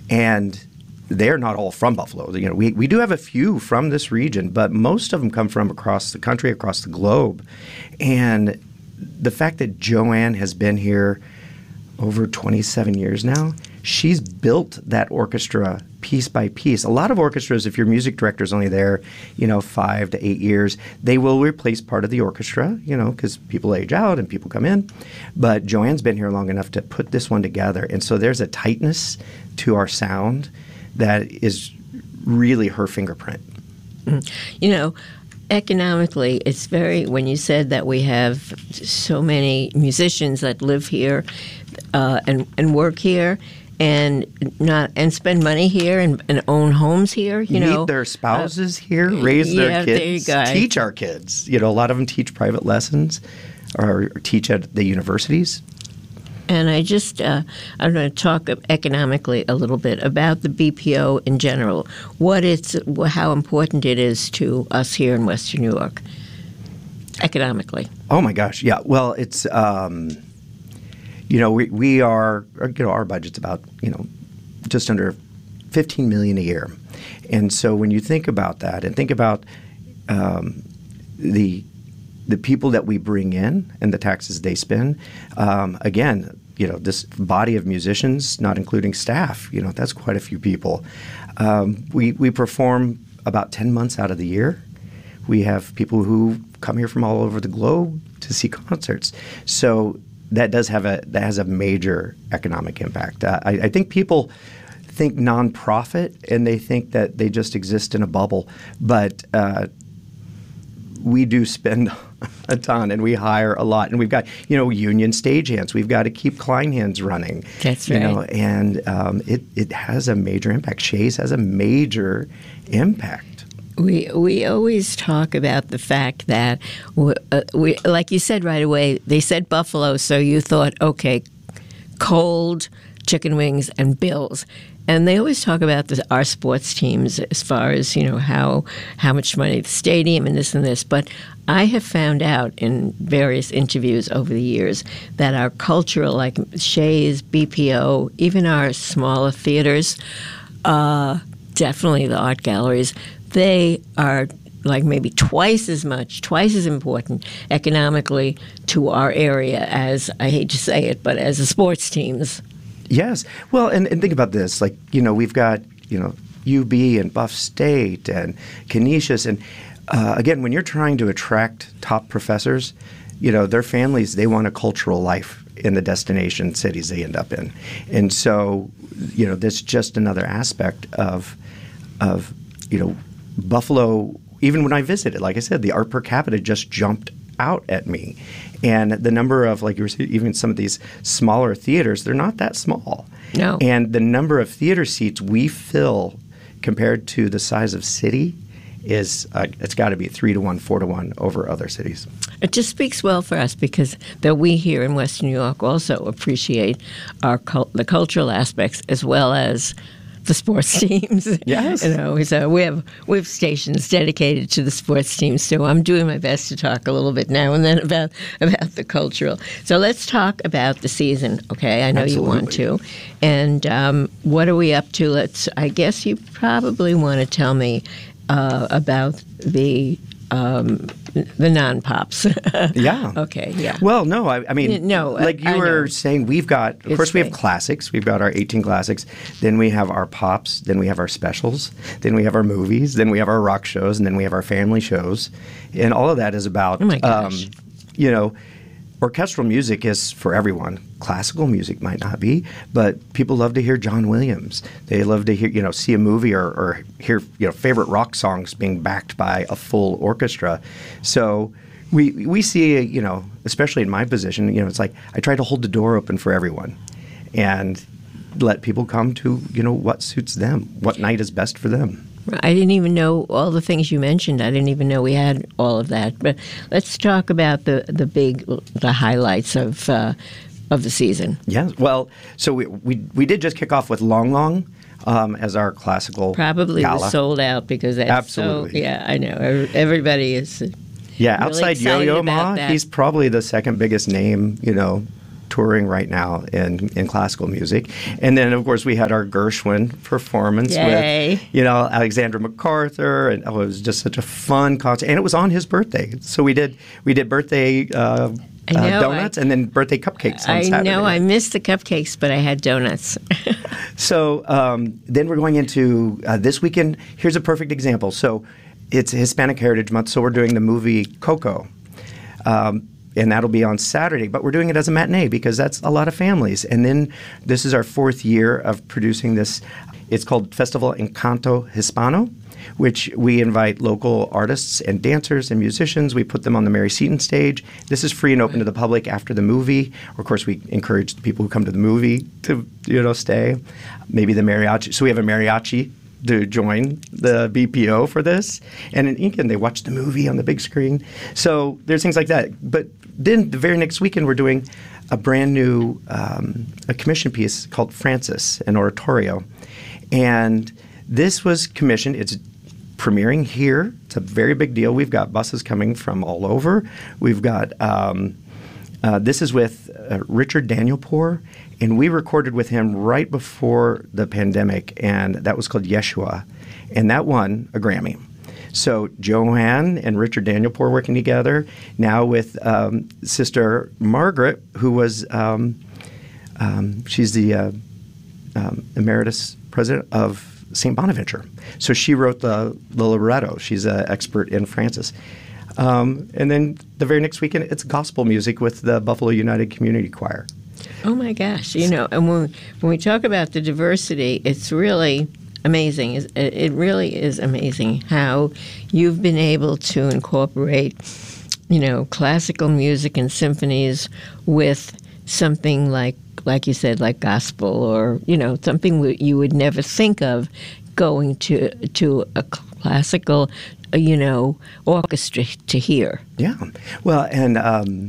And they're not all from Buffalo. You know, we do have a few from this region, but most of them come from across the country, across the globe. And the fact that Joanne has been here over 27 years now, she's built that orchestra piece by piece. A lot of orchestras, if your music director is only there, 5 to 8 years, they will replace part of the orchestra, because people age out and people come in. But Joanne's been here long enough to put this one together. And so there's a tightness to our sound that is really her fingerprint. Economically, it's when you said that we have so many musicians that live here and work here and spend money here and own homes here, meet their spouses here, raise their kids, there you go. Teach our kids. A lot of them teach private lessons or teach at the universities. And I'm going to talk economically a little bit about the BPO in general. How important it is to us here in Western New York, economically. Oh my gosh, yeah. Well, it's we are our budget's about just under $15 million a year, and so when you think about that and think about the people that we bring in and the taxes they spend, again, this body of musicians, not including staff, that's quite a few people. We perform about 10 months out of the year. We have people who come here from all over the globe to see concerts. So that has a major economic impact. I think people think nonprofit and they think that they just exist in a bubble, but we do spend a ton and we hire a lot, and we've got union stagehands. We've got to keep Kleinhans running. That's right. And it has a major impact. Shays has a major impact. We always talk about the fact that we like you said right away. They said Buffalo, so you thought, okay, cold chicken wings and Bills. And they always talk about our sports teams as far as, how much money the stadium and this. But I have found out in various interviews over the years that our cultural, like Shays, BPO, even our smaller theaters, definitely the art galleries, they are like maybe twice as important economically to our area as, I hate to say it, but as the sports teams. Yes. Well, and think about this. Like, we've got, UB and Buff State and Canisius. And again, when you're trying to attract top professors, their families, they want a cultural life in the destination cities they end up in. And so, that's just another aspect of Buffalo. Even when I visited, like I said, the art per capita just jumped out at me. And the number of, like you were saying, even some of these smaller theaters, they're not that small. No. And the number of theater seats we fill compared to the size of city is, it's got to be 3-to-1, 4-to-1 over other cities. It just speaks well for us because that we here in Western New York also appreciate the cultural aspects as well as the sports teams. Yes. So we have stations dedicated to the sports teams. So I'm doing my best to talk a little bit now and then about the cultural. So let's talk about the season, okay? I know Absolutely. You want to. And what are we up to? I guess you probably want to tell me about the non-pops. Yeah. Okay, yeah. Well, no, I mean, no, like you were saying, we've got, of course, we have classics. We've got our 18 classics. Then we have our pops. Then we have our specials. Then we have our movies. Then we have our rock shows. And then we have our family shows. And all of that is about, oh my gosh. Orchestral music is for everyone. Classical music might not be, but people love to hear John Williams. They love to hear, see a movie or hear, favorite rock songs being backed by a full orchestra. So we see, especially in my position, it's like I try to hold the door open for everyone and let people come to, what suits them, what night is best for them. I didn't even know all the things you mentioned. I didn't even know we had all of that. But let's talk about the highlights of the season. Yeah. Well, so we did just kick off with Long Long as our classical probably gala. Was sold out because that's absolutely. So, yeah, I know everybody is. Yeah, really outside Yo-Yo Ma, that. he's probably the second biggest name, touring right now in classical music. And then, of course, we had our Gershwin performance Yay. with, Alexandra MacArthur, and it was just such a fun concert. And it was on his birthday, so we did birthday donuts and then birthday cupcakes on Saturday. I know I missed the cupcakes, but I had donuts. So then we're going into this weekend. Here's a perfect example. So it's Hispanic Heritage Month, so we're doing the movie Coco. And that'll be on Saturday, but we're doing it as a matinee because that's a lot of families. And then this is our 4th year of producing this. It's called Festival Encanto Hispano, which we invite local artists and dancers and musicians. We put them on the Mary Seton stage. This is free and open to the public after the movie. Of course, we encourage the people who come to the movie to stay. Maybe the mariachi. So we have a mariachi to join the BPO for this. And in Incan, they watch the movie on the big screen. So there's things like that. But then the very next weekend, we're doing a brand new a commission piece called Francis, an oratorio. And this was commissioned. It's premiering here. It's a very big deal. We've got buses coming from all over. We've got this is with Richard Danielpour, and we recorded with him right before the pandemic, and that was called Yeshua, and that won a Grammy. So Joanne and Richard Danielpour working together now with Sister Margaret, who was she's the emeritus president of St. Bonaventure. So she wrote the libretto. She's an expert in Francis. And then the very next weekend, it's gospel music with the Buffalo United Community Choir. Oh my gosh! And when we talk about the diversity, it's really amazing. It really is amazing how you've been able to incorporate, classical music and symphonies with something like you said, like gospel, or something you would never think of going to a classical, orchestra to hear. Yeah. Well, and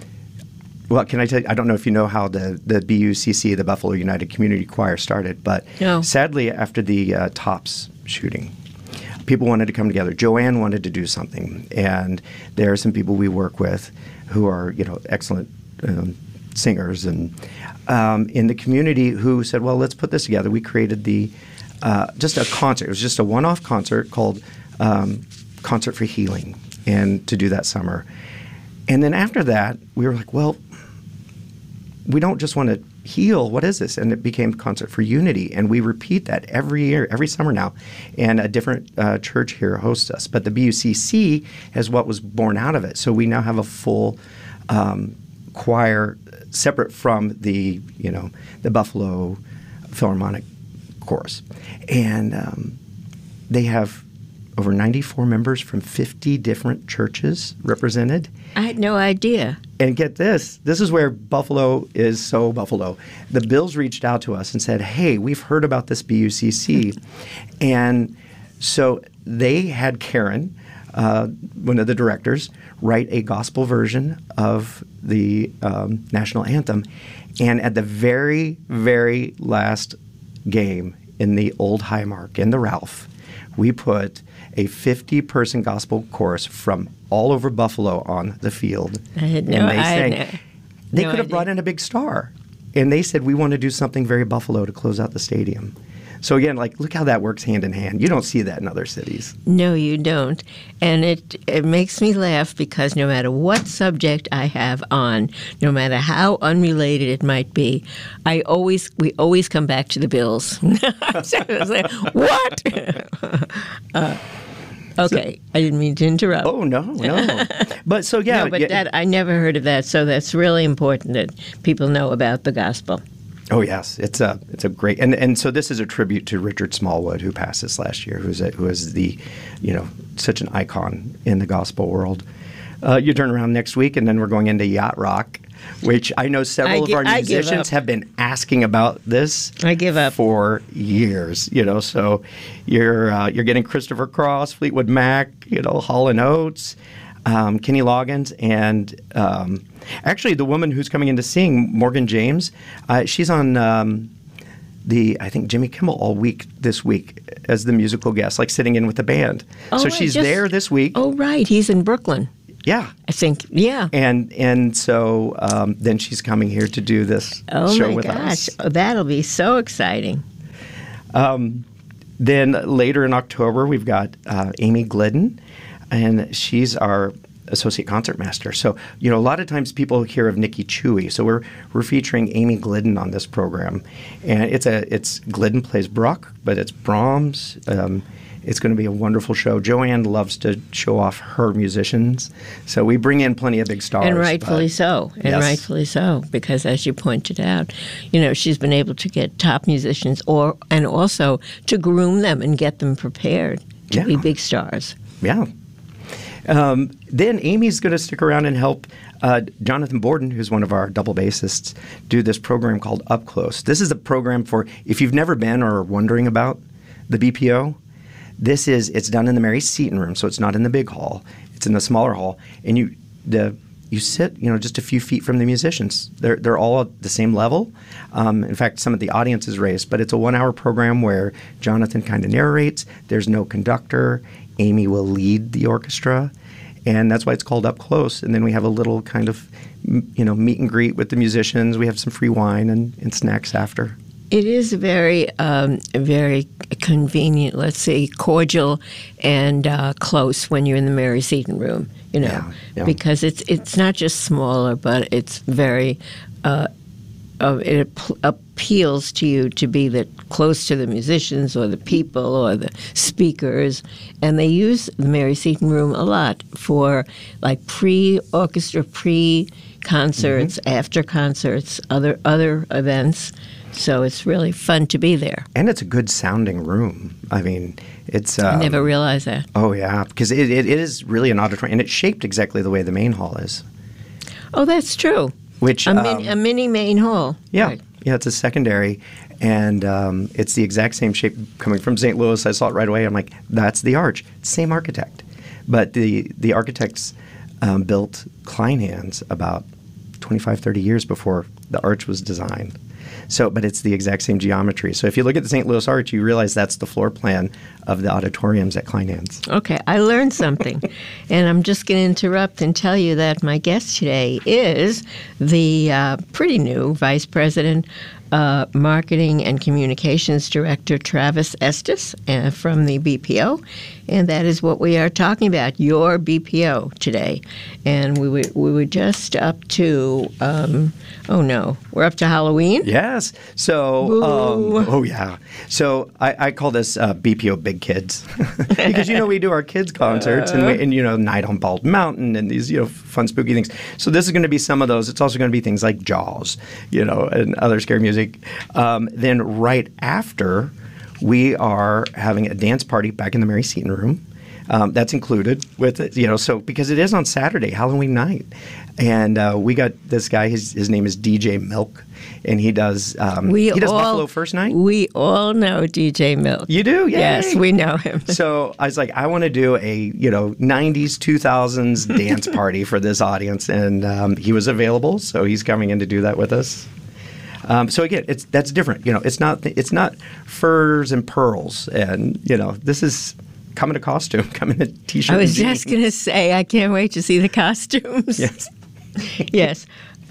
can I tell you, I don't know if you know how the BUCC, the Buffalo United Community Choir, started, but sadly, after the Tops shooting, people wanted to come together. Joanne wanted to do something, and there are some people we work with who are, excellent singers and in the community who said, well, let's put this together. We created just a concert. It was just a one-off concert called Concert for Healing, and to do that summer. And then after that, we were like, well, we don't just want to heal. What is this? And it became Concert for Unity. And we repeat that every year, every summer now. And a different church here hosts us. But the BUCC is what was born out of it. So we now have a full choir separate from the Buffalo Philharmonic Chorus. And they have over 94 members from 50 different churches represented. I had no idea. And get this is where Buffalo is so Buffalo. The Bills reached out to us and said, hey, we've heard about this BUCC. And so they had Karen, one of the directors, write a gospel version of the national anthem. And at the very, very last game in the old Highmark, in the Ralph, we put a 50-person gospel chorus from all over Buffalo on the field. I had no idea. They could have brought in a big star. And they said, we want to do something very Buffalo to close out the stadium. So again, look how that works hand in hand. You don't see that in other cities. No, you don't. And it makes me laugh because no matter what subject I have on, no matter how unrelated it might be, we always come back to the Bills. So I was like, what? Okay, I didn't mean to interrupt. Oh, no. But so, yeah. No, but that I never heard of that, so that's really important that people know about the gospel. Oh, yes. It's a great, and so this is a tribute to Richard Smallwood, who passed this last year, who is the, such an icon in the gospel world. You turn around next week, and then we're going into Yacht Rock, which I know several of our musicians have been asking about this. I give up for years. So you're getting Christopher Cross, Fleetwood Mac, Hall & Oates, Kenny Loggins, and actually the woman who's coming in to sing, Morgan James, she's on I think Jimmy Kimmel all week this week as the musical guest, sitting in with the band. Oh, so she's there this week. Oh, right. He's in Brooklyn. Yeah. I think, yeah. And so then she's coming here to do this show with us. Oh, that'll be so exciting. Then later in October, we've got Amy Glidden, and she's our associate concertmaster. So, a lot of times people hear of Nikki Chewy. So we're featuring Amy Glidden on this program. And it's Glidden plays Bruch, but it's Brahms. It's going to be a wonderful show. Joanne loves to show off her musicians. So we bring in plenty of big stars. And rightfully so. And Yes. rightfully so. Because as you pointed out, she's been able to get top musicians and also to groom them and get them prepared to Yeah. be big stars. Yeah. Then Amy's going to stick around and help Jonathan Borden, who's one of our double bassists, do this program called Up Close. This is a program for, if you've never been or are wondering about the BPO, it's done in the Mary Seton room, so it's not in the big hall. It's in the smaller hall. And you sit, just a few feet from the musicians. They're all at the same level. In fact, some of the audience is raised, but it's a 1-hour program where Jonathan kind of narrates. There's no conductor. Amy will lead the orchestra, and that's why it's called Up Close. And then we have a little kind of, meet and greet with the musicians. We have some free wine and snacks after. It is very convenient, let's say, cordial and close when you're in the Mary Seton room, Yeah. because it's not just smaller, but it's very, it appeals to you to be close to the musicians or the people or the speakers. And they use the Mary Seton room a lot for like pre-orchestra, pre-concerts, after concerts, other events. So it's really fun to be there. And it's a good sounding room. I mean, it's... I never realized that. Oh, yeah, because it is really an auditorium, and it's shaped exactly the way the main hall is. Oh, that's true. Which A mini main hall. Yeah, Right. yeah, it's a secondary, and it's the exact same shape coming from St. Louis. I saw it right away. I'm like, that's the arch. Same architect. But the architects built Kleinhans about 25, 30 years before the arch was designed. So, but it's the exact same geometry. So if you look at the St. Louis Arch, you realize that's the floor plan of the auditoriums at Kleinhans. Okay, I learned something. And I'm just going to interrupt and tell you that my guest today is the pretty new Vice President, Marketing and Communications Director, Travis Estes from the BPO. And that is what we are talking about, your BPO today. And we were just up to, we're up to Halloween? Yes. So, oh yeah. So I call this BPO Big Kids because we do our kids concerts and Night on Bald Mountain and these fun spooky things. So this is going to be some of those. It's also going to be things like Jaws, and other scary music. Then right after, we are having a dance party back in the Mary Seton room. That's included with it, so because it is on Saturday, Halloween night. And we got this guy, his name is DJ Milk, and he does Buffalo First Night. We all know DJ Milk. You do? Yay. Yes, we know him. So I was like, I want to do a 90s, 2000s dance party for this audience, and he was available, so he's coming in to do that with us. So again, that's different. It's not furs and pearls, and this is come in a costume, come in a t-shirt. I was just going to say, I can't wait to see the costumes. Yes, yes.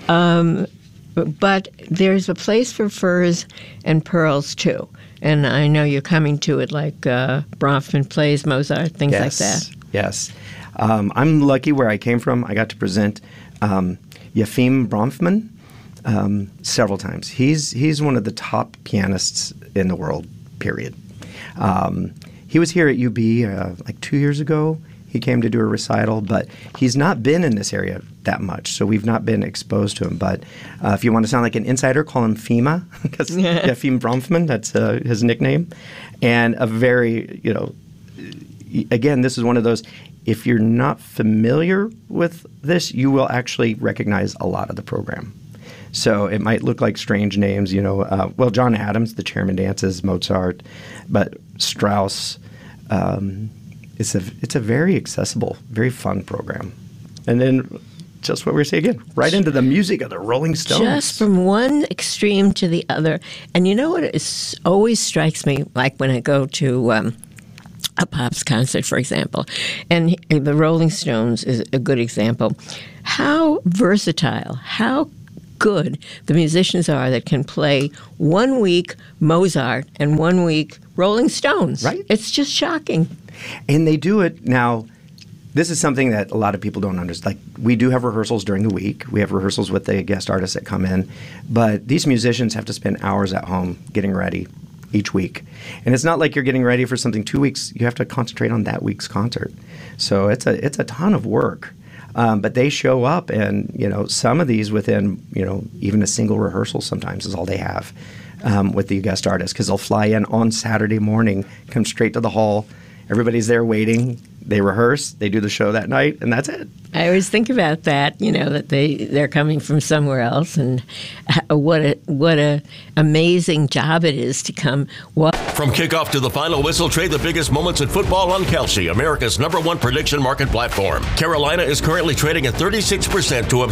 But there's a place for furs and pearls too, and I know you're coming to it like Bronfman plays Mozart, things like that. Yes, I'm lucky where I came from. I got to present Yefim Bronfman. Several times. He's one of the top pianists in the world, period. He was here at UB like 2 years ago. He came to do a recital, but he's not been in this area that much, so we've not been exposed to him. But if you want to sound like an insider, call him FEMA, because Yefim Bronfman, that's his nickname. And a very, again, this is one of those, if you're not familiar with this, you will actually recognize a lot of the program. So it might look like strange names, John Adams, the chairman dances, Mozart, but Strauss. It's a very accessible, very fun program. And then just what we were saying again, right into the music of the Rolling Stones. Just from one extreme to the other. And you know what always strikes me, like when I go to a Pops concert, for example. And the Rolling Stones is a good example. How versatile, how good the musicians are that can play 1 week Mozart and 1 week Rolling Stones. Right. It's just shocking. And they do it now. This is something that a lot of people don't understand. Like, we do have rehearsals during the week. We have rehearsals with the guest artists that come in. But these musicians have to spend hours at home getting ready each week. And it's not like you're getting ready for something 2 weeks. You have to concentrate on that week's concert. So it's a ton of work. But they show up, and, some of these within, even a single rehearsal sometimes is all they have with the guest artists, because they'll fly in on Saturday morning, come straight to the hall. Everybody's there waiting. They rehearse, they do the show that night, and that's it. I always think about that, that they're coming from somewhere else, and what a amazing job it is to come. From kickoff to the final whistle, trade the biggest moments in football on Kalshi, America's #1 prediction market platform. Carolina is currently trading at 36% to